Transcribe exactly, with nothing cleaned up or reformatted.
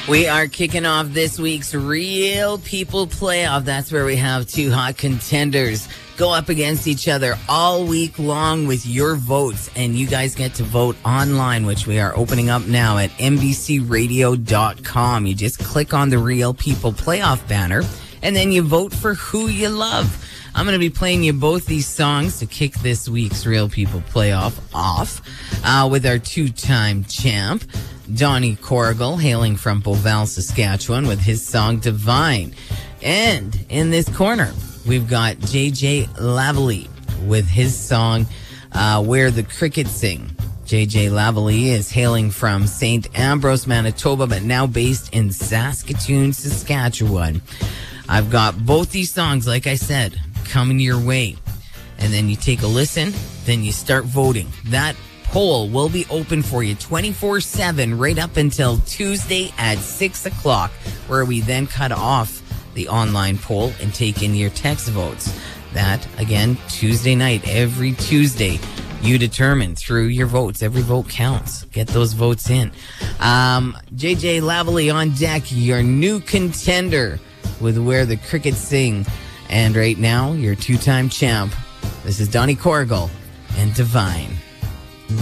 We are kicking off this week's Real People Playoff. That's where we have two hot contenders go up against each other all week long with your votes. And you guys get to vote online, which we are opening up now at N B C radio dot com. You just click on the Real People Playoff banner, and then you vote for who you love. I'm going to be playing you both these songs to kick this week's Real People Playoff off uh, with our two-time champ, Donnie Corrigal, hailing from Beauval, Saskatchewan, with his song Divine. And in this corner, we've got J J Lavallee with his song uh, Where the Crickets Sing. J J Lavallee is hailing from Saint Ambrose, Manitoba, but now based in Saskatoon, Saskatchewan. I've got both these songs, like I said, coming your way. And then you take a listen, then you start voting. That poll will be open for you twenty-four seven right up until Tuesday at six o'clock, where we then cut off the online poll and take in your text votes. That, again, Tuesday night, every Tuesday, you determine through your votes. Every vote counts. Get those votes in. Um, J J Lavallee on deck, your new contender with Where the Crickets Sing. And right now, your two-time champ. This is Donnie Corrigal and Divine.